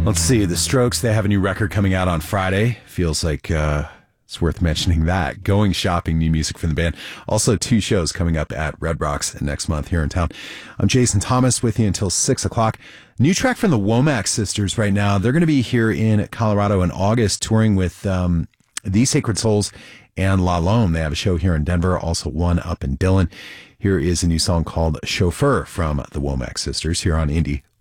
Let's see. The Strokes, they have a new record coming out on Friday. Feels like it's worth mentioning that. Going shopping, new music from the band. Also, 2 shows coming up at Red Rocks next month here in town. I'm Jason Thomas with you until 6 o'clock. New track from the Womack Sisters right now. They're going to be here in Colorado in August touring with The Sacred Souls and La Lome. They have a show here in Denver, also one up in Dillon. Here is a new song called Chauffeur from the Womack Sisters here on Indie